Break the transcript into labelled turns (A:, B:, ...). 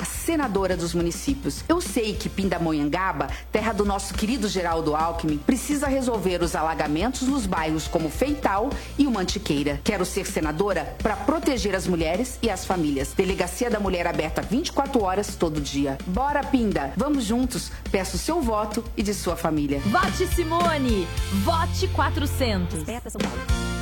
A: a senadora dos municípios. Eu sei que Pindamonhangaba, terra do nosso querido Geraldo Alckmin, precisa resolver os alagamentos nos bairros como Feital e o Mantiqueira. Quero ser senadora para proteger as mulheres e as famílias. Delegacia da Mulher aberta 24 horas todo dia. Bora, Pinda! Vamos juntos. Peço seu voto e de sua família.
B: Vote Simone! Vote 400!
C: São Paulo.